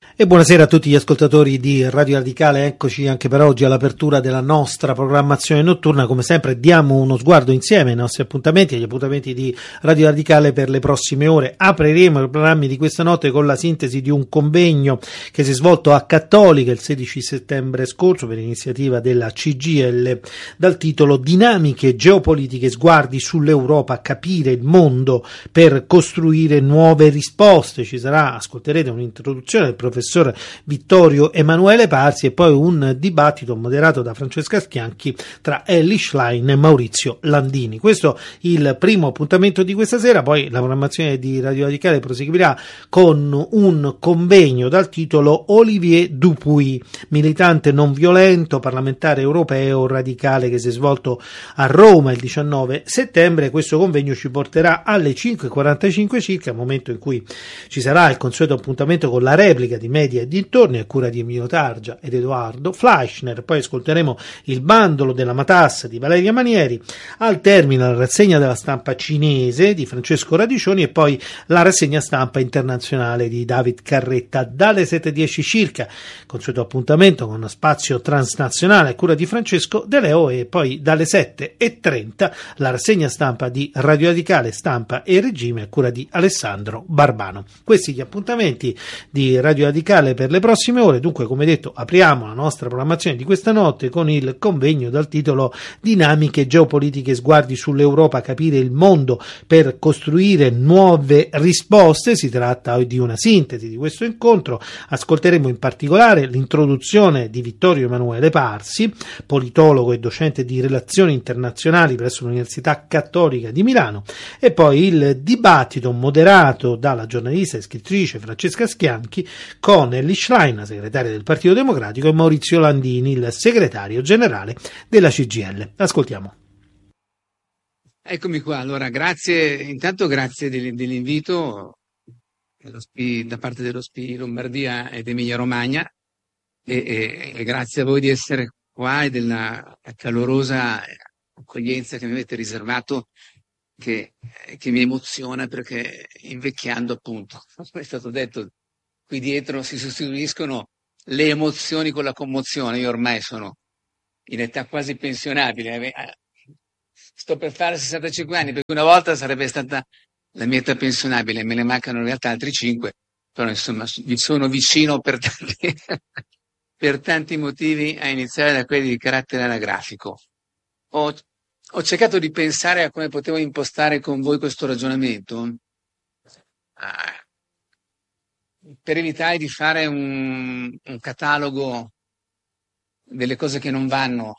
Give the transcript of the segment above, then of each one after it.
E buonasera a tutti gli ascoltatori di Radio Radicale, eccoci anche per oggi all'apertura della nostra programmazione notturna. Come sempre diamo uno sguardo insieme ai nostri appuntamenti, agli appuntamenti di Radio Radicale per le prossime ore. Apriremo i programmi di questa notte con la sintesi di un convegno che si è svolto a Cattolica il 16 settembre scorso per iniziativa della CGIL dal titolo Dinamiche geopolitiche, sguardi sull'Europa, capire il mondo per costruire nuove risposte. Ci sarà, ascolterete un'introduzione del professor Vittorio Emanuele Parsi e poi un dibattito moderato da Francesca Schianchi tra Elly Schlein e Maurizio Landini. Questo il primo appuntamento di questa sera. Poi la programmazione di Radio Radicale proseguirà con un convegno dal titolo Olivier Dupuy, militante non violento, parlamentare europeo radicale, che si è svolto a Roma il 19 settembre. Questo convegno ci porterà alle 5:45 circa, momento in cui ci sarà il consueto appuntamento con la replica di Media e dintorni a cura di Emilio Targia ed Edoardo Fleischner. Poi ascolteremo il bandolo della matassa di Valeria Manieri, al termine la rassegna della stampa cinese di Francesco Radiccioni e poi la rassegna stampa internazionale di David Carretta dalle 7:10 circa, consueto appuntamento con spazio transnazionale a cura di Francesco De Leo, e poi dalle 7:30 la rassegna stampa di Radio Radicale Stampa e Regime a cura di Alessandro Barbano. Questi gli appuntamenti di Radio Radicale per le prossime ore. Dunque, come detto, apriamo la nostra programmazione di questa notte con il convegno dal titolo Dinamiche geopolitiche, sguardi sull'Europa, capire il mondo per costruire nuove risposte. Si tratta di una sintesi di questo incontro. Ascolteremo in particolare l'introduzione di Vittorio Emanuele Parsi, politologo e docente di relazioni internazionali presso l'Università Cattolica di Milano, e poi il dibattito moderato dalla giornalista e scrittrice Francesca Schianchi con Elly Schlein, segretaria del Partito Democratico, e Maurizio Landini, il segretario generale della CGIL. Ascoltiamo. Eccomi qua, allora intanto grazie dell'invito da parte dello SPI Lombardia ed Emilia Romagna e grazie a voi di essere qua e della calorosa accoglienza che mi avete riservato, che mi emoziona, perché invecchiando, appunto, come è stato detto, qui dietro si sostituiscono le emozioni con la commozione. Io ormai sono in età quasi pensionabile, sto per fare 65 anni, perché una volta sarebbe stata la mia età pensionabile, me ne mancano in realtà altri 5, però insomma vi sono vicino per tanti motivi, a iniziare da quelli di carattere anagrafico. Ho cercato di pensare a come potevo impostare con voi questo ragionamento, per evitare di fare un catalogo delle cose che non vanno,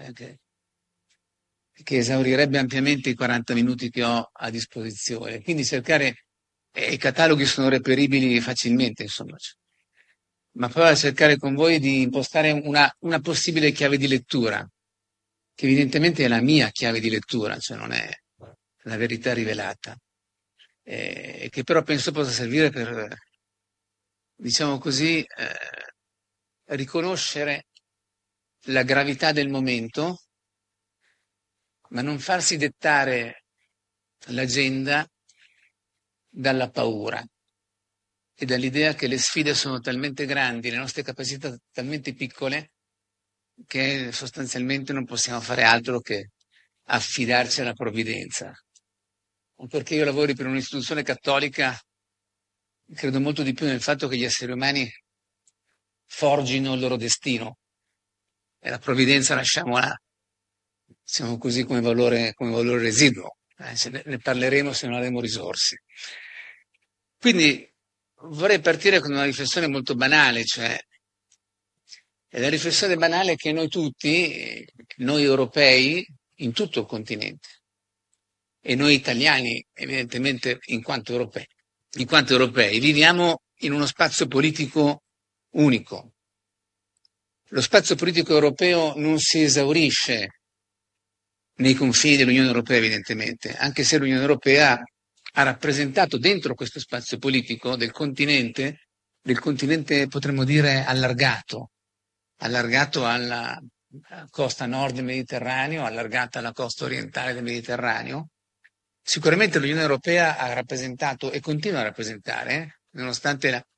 che esaurirebbe ampiamente i 40 minuti che ho a disposizione. Quindi i cataloghi sono reperibili facilmente, insomma. Ma poi a cercare con voi di impostare una possibile chiave di lettura, che evidentemente è la mia chiave di lettura, cioè non è la verità rivelata, e che però penso possa servire per, diciamo così, riconoscere la gravità del momento, ma non farsi dettare l'agenda dalla paura e dall'idea che le sfide sono talmente grandi, le nostre capacità talmente piccole, che sostanzialmente non possiamo fare altro che affidarci alla provvidenza. Perché io lavoro per un'istituzione cattolica, credo molto di più nel fatto che gli esseri umani forgino il loro destino, e la provvidenza lasciamola, diciamo così, come valore residuo. Ne parleremo se non avremo risorse. Quindi vorrei partire con una riflessione molto banale, cioè è la riflessione banale che noi tutti, noi europei, in tutto il continente, e noi italiani, evidentemente, in quanto europei, viviamo in uno spazio politico unico. Lo spazio politico europeo non si esaurisce nei confini dell'Unione Europea, evidentemente, anche se l'Unione Europea ha rappresentato dentro questo spazio politico del continente potremmo dire allargato alla costa nord del Mediterraneo, allargata alla costa orientale del Mediterraneo. Sicuramente l'Unione Europea ha rappresentato e continua a rappresentare, nonostante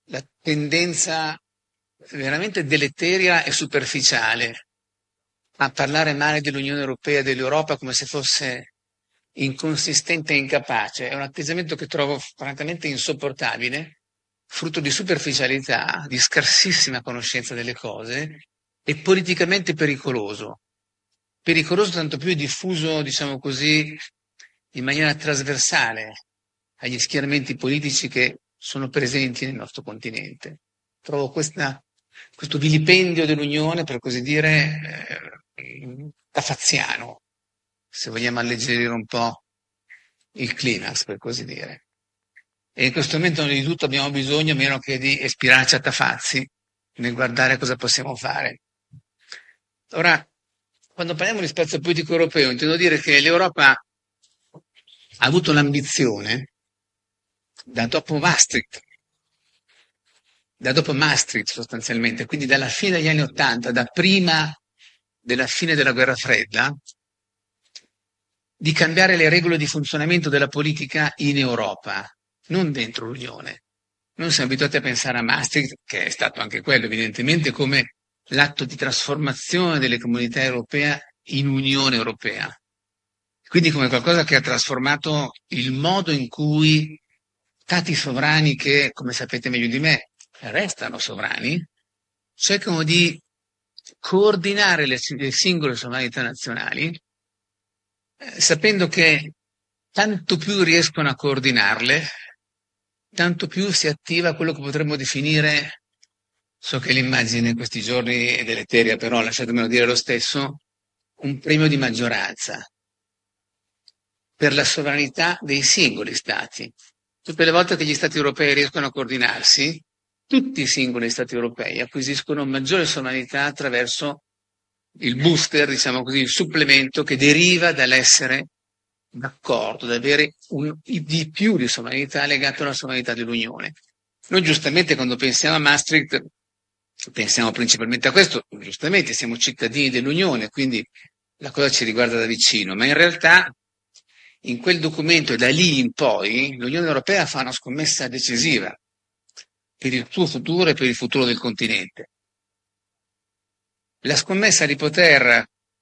la tendenza veramente deleteria e superficiale a parlare male dell'Unione Europea e dell'Europa come se fosse inconsistente e incapace. È un atteggiamento che trovo francamente insopportabile, frutto di superficialità, di scarsissima conoscenza delle cose e politicamente pericoloso. Pericoloso tanto più diffuso, diciamo così, in maniera trasversale agli schieramenti politici che sono presenti nel nostro continente. Trovo questo vilipendio dell'Unione, per così dire, tafaziano, se vogliamo alleggerire un po' il climax, per così dire. E in questo momento di tutto abbiamo bisogno meno che di ispirarci a Tafazzi nel guardare cosa possiamo fare. Ora, quando parliamo di spazio politico europeo, intendo dire che l'Europa ha avuto l'ambizione, da dopo Maastricht sostanzialmente, quindi dalla fine degli anni '80, da prima della fine della guerra fredda, di cambiare le regole di funzionamento della politica in Europa, non dentro l'Unione. Noi siamo abituati a pensare a Maastricht, che è stato anche quello evidentemente come l'atto di trasformazione delle comunità europee in Unione Europea. Quindi come qualcosa che ha trasformato il modo in cui stati sovrani che, come sapete meglio di me, restano sovrani, cercano di coordinare le singole sovranità nazionali, sapendo che tanto più riescono a coordinarle, tanto più si attiva quello che potremmo definire, so che l'immagine in questi giorni è deleteria, però lasciatemelo dire lo stesso, un premio di maggioranza per la sovranità dei singoli stati. Tutte le volte che gli stati europei riescono a coordinarsi, tutti i singoli stati europei acquisiscono maggiore sovranità attraverso il booster, diciamo così, il supplemento che deriva dall'essere d'accordo, ad avere di più di sovranità legato alla sovranità dell'Unione. Noi giustamente quando pensiamo a Maastricht pensiamo principalmente a questo, giustamente siamo cittadini dell'Unione, quindi la cosa ci riguarda da vicino, ma in realtà in quel documento e da lì in poi l'Unione Europea fa una scommessa decisiva per il suo futuro e per il futuro del continente. La scommessa di poter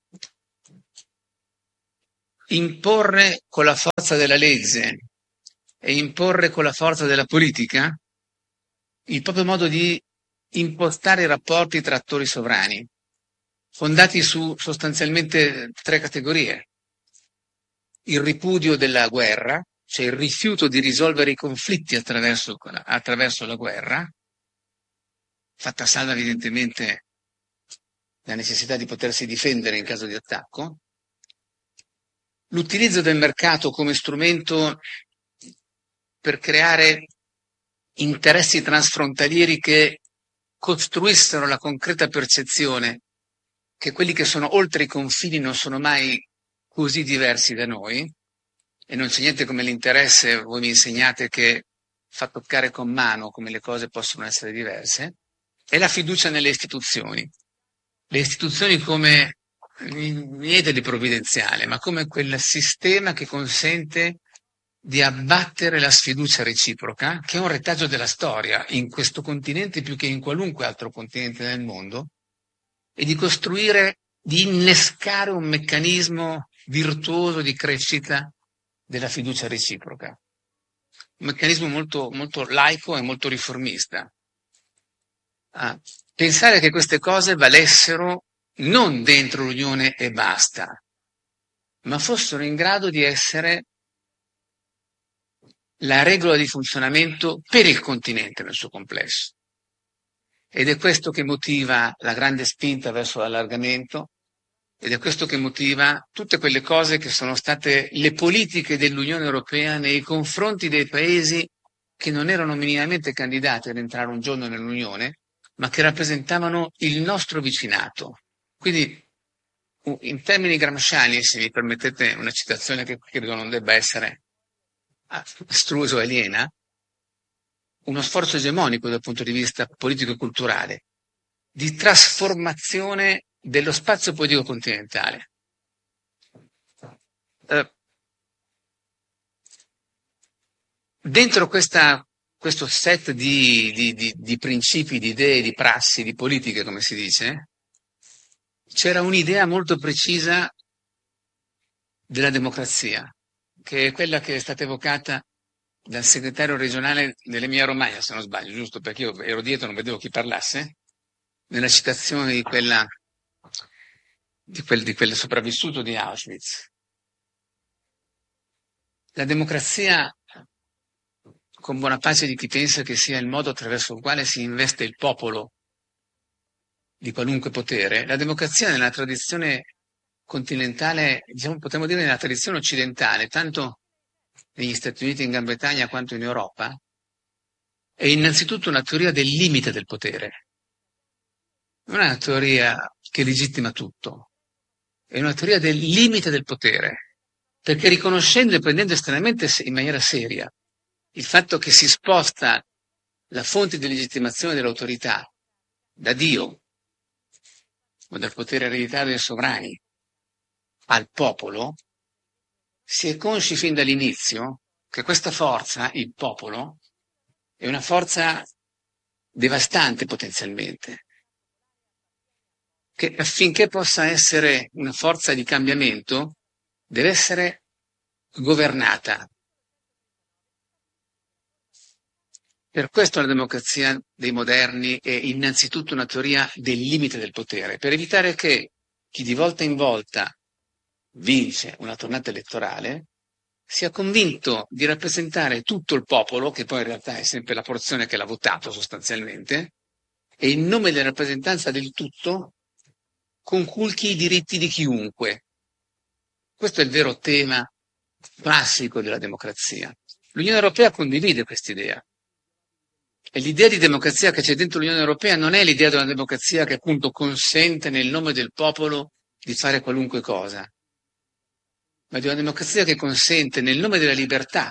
imporre con la forza della legge e imporre con la forza della politica il proprio modo di impostare i rapporti tra attori sovrani, fondati su sostanzialmente 3 categorie. Il ripudio della guerra, cioè il rifiuto di risolvere i conflitti attraverso la guerra, fatta salva evidentemente la necessità di potersi difendere in caso di attacco, l'utilizzo del mercato come strumento per creare interessi transfrontalieri che costruissero la concreta percezione che quelli che sono oltre i confini non sono mai così diversi da noi, e non c'è niente come l'interesse, voi mi insegnate, che fa toccare con mano come le cose possono essere diverse, è la fiducia nelle istituzioni. Le istituzioni come, niente di provvidenziale, ma come quel sistema che consente di abbattere la sfiducia reciproca, che è un retaggio della storia in questo continente più che in qualunque altro continente del mondo, e di costruire, di innescare un meccanismo virtuoso di crescita della fiducia reciproca. Un meccanismo molto, molto laico e molto riformista. Pensare che queste cose valessero non dentro l'Unione e basta, ma fossero in grado di essere la regola di funzionamento per il continente nel suo complesso. Ed è questo che motiva la grande spinta verso l'allargamento, ed è questo che motiva tutte quelle cose che sono state le politiche dell'Unione Europea nei confronti dei paesi che non erano minimamente candidati ad entrare un giorno nell'Unione, ma che rappresentavano il nostro vicinato. Quindi, in termini gramsciani, se mi permettete una citazione che credo non debba essere astrusa o aliena, uno sforzo egemonico dal punto di vista politico e culturale, di trasformazione dello spazio politico continentale. Dentro questa questo set di principi, di idee, di prassi, di politiche, come si dice, c'era un'idea molto precisa della democrazia, che è quella che è stata evocata dal segretario regionale dell'Emilia Romagna, se non sbaglio, giusto? Perché io ero dietro, non vedevo chi parlasse, nella citazione di quel sopravvissuto di Auschwitz. La democrazia, con buona pace di chi pensa che sia il modo attraverso il quale si investe il popolo di qualunque potere, la democrazia nella tradizione continentale, diciamo, potremmo dire nella tradizione occidentale, tanto negli Stati Uniti, in Gran Bretagna quanto in Europa, è innanzitutto una teoria del limite del potere. Non è una teoria che legittima tutto, è una teoria del limite del potere, perché riconoscendo e prendendo estremamente in maniera seria il fatto che si sposta la fonte di legittimazione dell'autorità da Dio o dal potere ereditario dei sovrani al popolo, si è consci fin dall'inizio che questa forza, il popolo, è una forza devastante potenzialmente, che affinché possa essere una forza di cambiamento deve essere governata. Per questo la democrazia dei moderni è innanzitutto una teoria del limite del potere, per evitare che chi di volta in volta vince una tornata elettorale sia convinto di rappresentare tutto il popolo, che poi in realtà è sempre la porzione che l'ha votato sostanzialmente, e in nome della rappresentanza del tutto conculchi i diritti di chiunque. Questo è il vero tema classico della democrazia. L'Unione Europea condivide quest'idea. E l'idea di democrazia che c'è dentro l'Unione Europea non è l'idea di una democrazia che appunto consente nel nome del popolo di fare qualunque cosa, ma di una democrazia che consente nel nome della libertà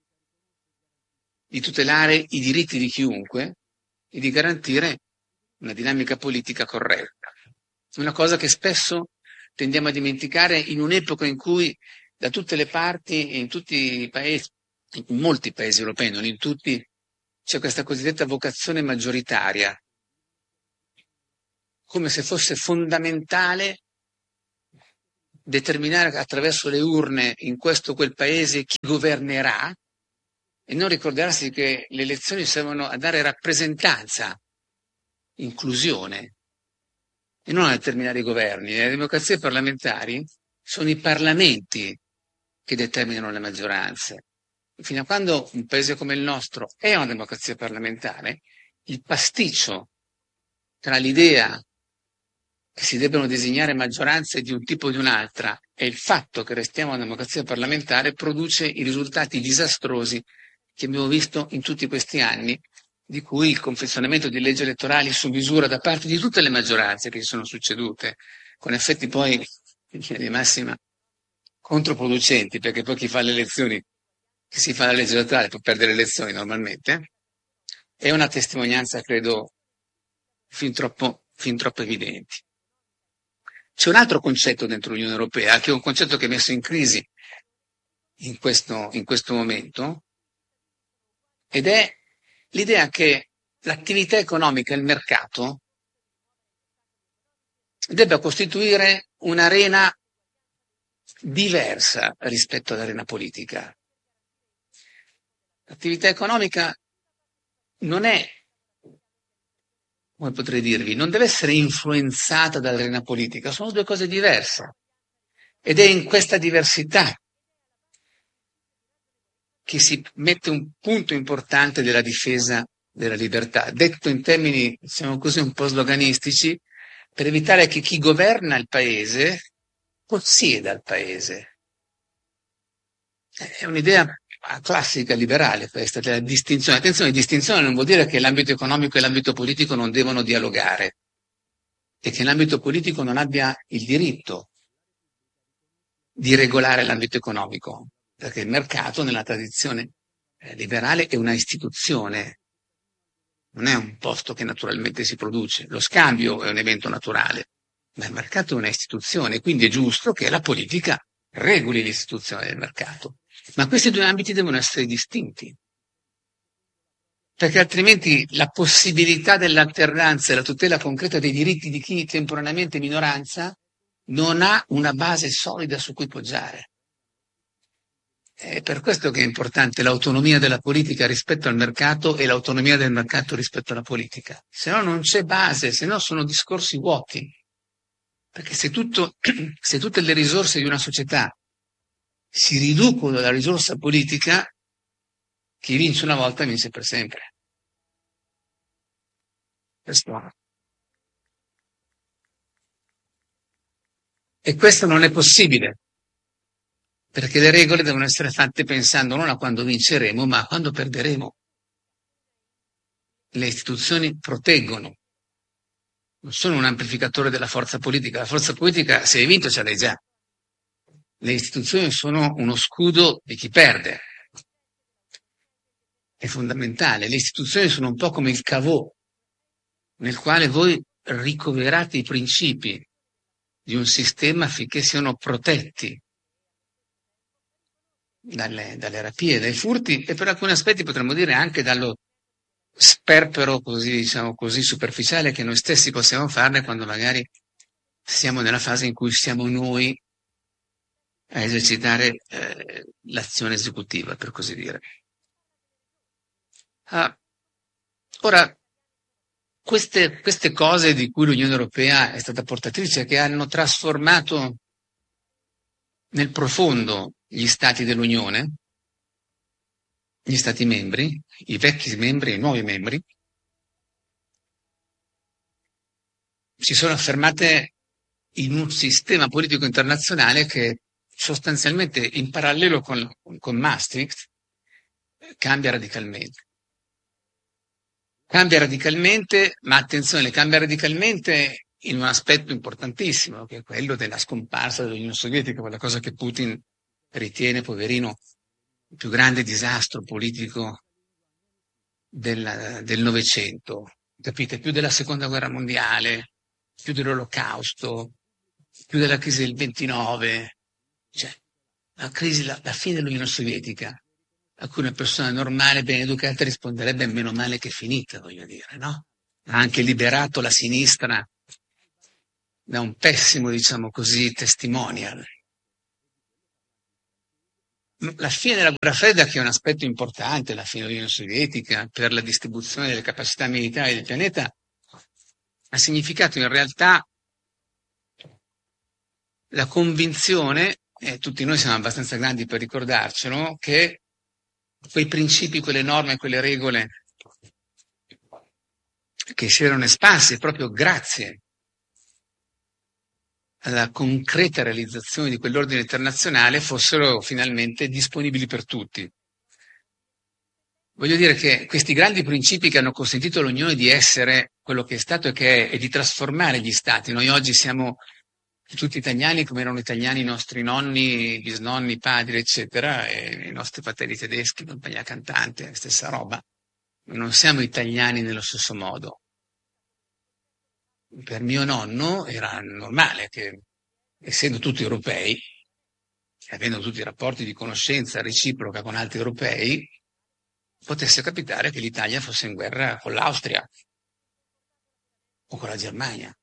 di tutelare i diritti di chiunque e di garantire una dinamica politica corretta. Una cosa che spesso tendiamo a dimenticare in un'epoca in cui da tutte le parti, in tutti i paesi, in molti paesi europei, non in tutti, c'è questa cosiddetta vocazione maggioritaria, come se fosse fondamentale determinare attraverso le urne in questo o quel paese chi governerà e non ricordarsi che le elezioni servono a dare rappresentanza, inclusione e non a determinare i governi. Nelle democrazie parlamentari sono i parlamenti che determinano le maggioranze. Fino a quando un paese come il nostro è una democrazia parlamentare, il pasticcio tra l'idea che si debbano disegnare maggioranze di un tipo o di un'altra e il fatto che restiamo una democrazia parlamentare produce i risultati disastrosi che abbiamo visto in tutti questi anni, di cui il confezionamento di leggi elettorali su misura da parte di tutte le maggioranze che si sono succedute, con effetti poi di massima controproducenti, perché poi chi fa le elezioni, chi si fa la legge elettorale può perdere le elezioni normalmente, è una testimonianza, credo, fin troppo evidente. C'è un altro concetto dentro l'Unione Europea, che è un concetto che è messo in crisi in questo momento, ed è l'idea che l'attività economica, il mercato, debba costituire un'arena diversa rispetto all'arena politica. L'attività economica non è, come potrei dirvi, non deve essere influenzata dall'arena politica, sono due cose diverse. Ed è in questa diversità che si mette un punto importante della difesa della libertà, detto in termini, diciamo così, un po' sloganistici, per evitare che chi governa il paese possieda il paese. È un'idea classica liberale questa, della distinzione. Attenzione, distinzione non vuol dire che l'ambito economico e l'ambito politico non devono dialogare e che l'ambito politico non abbia il diritto di regolare l'ambito economico, perché il mercato nella tradizione liberale è una istituzione, non è un posto che naturalmente si produce. Lo scambio è un evento naturale, ma il mercato è una istituzione, quindi è giusto che la politica regoli l'istituzione del mercato. Ma questi due ambiti devono essere distinti. perché altrimenti la possibilità dell'alternanza e la tutela concreta dei diritti di chi temporaneamente è minoranza non ha una base solida su cui poggiare. È per questo che è importante l'autonomia della politica rispetto al mercato e l'autonomia del mercato rispetto alla politica. Se no non c'è base, se no sono discorsi vuoti. Perché se tutte le risorse di una società si riducono alla risorsa politica, chi vince una volta vince per sempre. E questo non è possibile, perché le regole devono essere fatte pensando non a quando vinceremo, ma a quando perderemo. Le istituzioni proteggono, non sono un amplificatore della forza politica. La forza politica, se hai vinto, ce l'hai già. Le istituzioni sono uno scudo di chi perde. È fondamentale. Le istituzioni sono un po' come il cavò, nel quale voi ricoverate i principi di un sistema affinché siano protetti dalle rapine, dai furti e per alcuni aspetti potremmo dire anche dallo sperpero così, diciamo così, superficiale che noi stessi possiamo farne quando magari siamo nella fase in cui siamo noi a esercitare l'azione esecutiva, per così dire. Ora, queste cose di cui l'Unione Europea è stata portatrice, che hanno trasformato nel profondo gli stati dell'Unione, gli stati membri, i vecchi membri e i nuovi membri, si sono affermate in un sistema politico internazionale che sostanzialmente in parallelo con Maastricht cambia radicalmente. Cambia radicalmente, ma attenzione, cambia radicalmente in un aspetto importantissimo, che è quello della scomparsa dell'Unione Sovietica, quella cosa che Putin ritiene, poverino, il più grande disastro politico del Novecento. Capite? Più della Seconda Guerra Mondiale, più dell'Olocausto, più della crisi del 29, cioè la fine dell'Unione Sovietica, a cui una persona normale, ben educata, risponderebbe meno male che finita, voglio dire, no? Ha anche liberato la sinistra da un pessimo, diciamo così, testimonial. La fine della guerra fredda, che è un aspetto importante, la fine dell'Unione Sovietica, per la distribuzione delle capacità militari del pianeta, ha significato in realtà la convinzione, e tutti noi siamo abbastanza grandi per ricordarcelo, che quei principi, quelle norme, quelle regole che si erano espanse proprio grazie alla concreta realizzazione di quell'ordine internazionale fossero finalmente disponibili per tutti. Voglio dire che questi grandi principi che hanno consentito all'Unione di essere quello che è stato e che è, e di trasformare gli Stati. Noi oggi siamo tutti italiani come erano italiani i nostri nonni, bisnonni, padri, eccetera, e i nostri fratelli tedeschi, compagnia cantante, stessa roba. Non siamo italiani nello stesso modo. Per mio nonno era normale che, essendo tutti europei, avendo tutti i rapporti di conoscenza reciproca con altri europei, potesse capitare che l'Italia fosse in guerra con l'Austria o con la Germania.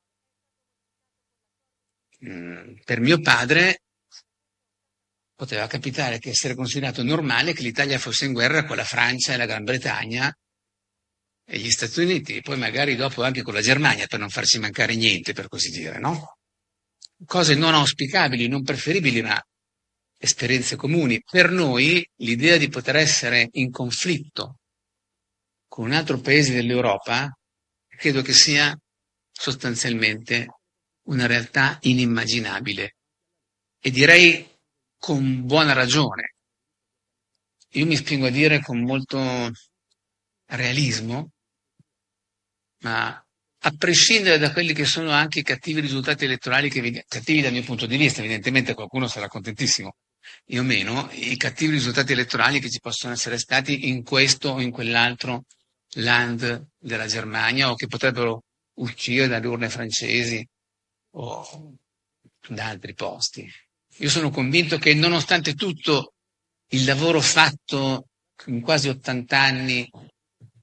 Per mio padre poteva capitare che essere considerato normale che l'Italia fosse in guerra con la Francia e la Gran Bretagna e gli Stati Uniti, e poi magari dopo anche con la Germania, per non farci mancare niente, per così dire, no? Cose non auspicabili, non preferibili, ma esperienze comuni. Per noi l'idea di poter essere in conflitto con un altro paese dell'Europa credo che sia sostanzialmente una realtà inimmaginabile, e direi con buona ragione. Io mi spingo a dire con molto realismo, ma a prescindere da quelli che sono anche i cattivi risultati elettorali, cattivi dal mio punto di vista, evidentemente qualcuno sarà contentissimo, io meno, i cattivi risultati elettorali che ci possono essere stati in questo o in quell'altro land della Germania, o che potrebbero uscire dalle urne francesi o da altri posti. Io sono convinto che nonostante tutto il lavoro fatto in quasi 80 anni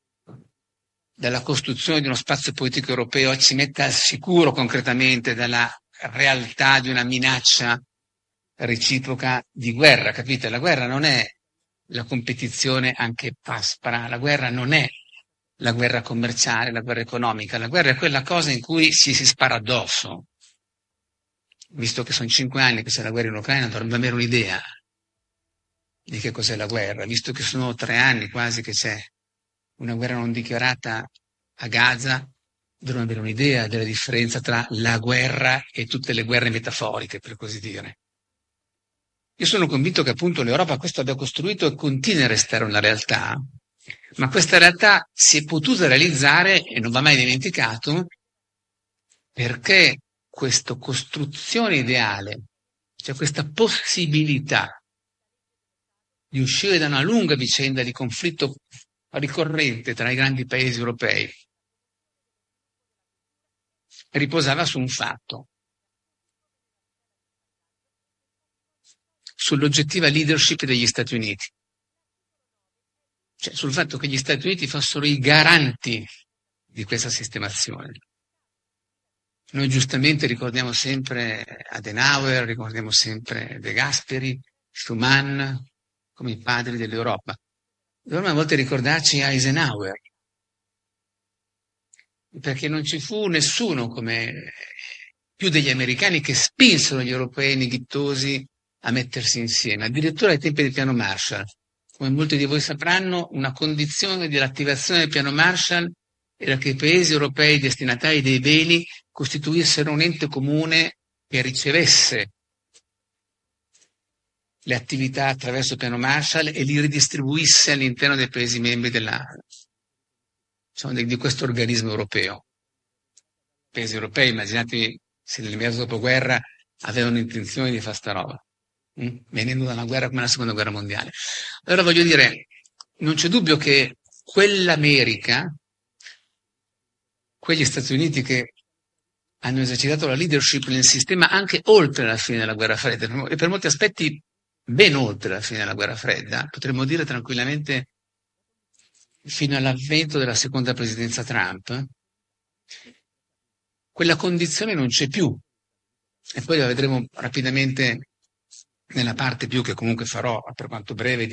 dalla costruzione di uno spazio politico europeo ci metta al sicuro concretamente dalla realtà di una minaccia reciproca di guerra, capite? La guerra non è la competizione anche aspra, la guerra non è la guerra commerciale, la guerra economica, la guerra è quella cosa in cui si spara addosso. Visto che sono 5 anni che c'è la guerra in Ucraina, dovremmo avere un'idea di che cos'è la guerra, visto che sono 3 anni quasi che c'è una guerra non dichiarata a Gaza, dovremmo avere un'idea della differenza tra la guerra e tutte le guerre metaforiche, per così dire. Io sono convinto che appunto l'Europa questo abbia costruito e continui a restare una realtà, ma questa realtà si è potuta realizzare, e non va mai dimenticato, perché questa costruzione ideale, cioè questa possibilità di uscire da una lunga vicenda di conflitto ricorrente tra i grandi paesi europei, riposava su un fatto, sull'oggettiva leadership degli Stati Uniti, cioè sul fatto che gli Stati Uniti fossero i garanti di questa sistemazione. Noi giustamente ricordiamo sempre Adenauer, ricordiamo sempre De Gasperi, Schuman come i padri dell'Europa. Dovremmo a volte ricordarci Eisenhower, perché non ci fu nessuno come più degli americani che spinsero gli europei neghittosi a mettersi insieme, addirittura ai tempi del piano Marshall. Come molti di voi sapranno, una condizione dell'attivazione del piano Marshall era che i paesi europei destinatari dei beni costituissero un ente comune che ricevesse le attività attraverso il piano Marshall e li ridistribuisse all'interno dei paesi membri di questo organismo europeo. I paesi europei, immaginatevi se nell'immediato dopoguerra avevano intenzione di fare sta roba, venendo da una guerra come la seconda guerra mondiale. Allora voglio dire, non c'è dubbio che quell'America, quegli Stati Uniti che hanno esercitato la leadership nel sistema anche oltre la fine della guerra fredda, e per molti aspetti ben oltre la fine della guerra fredda, potremmo dire tranquillamente fino all'avvento della seconda presidenza Trump, quella condizione non c'è più. E poi la vedremo rapidamente nella parte più che comunque farò, per quanto breve,